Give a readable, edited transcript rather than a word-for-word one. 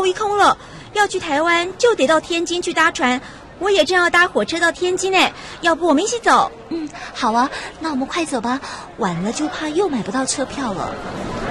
一空了。要去台湾就得到天津去搭船，我也正要搭火车到天津呢。要不我们一起走？ 好啊，那我们快走吧，晚了就怕又买不到车票了。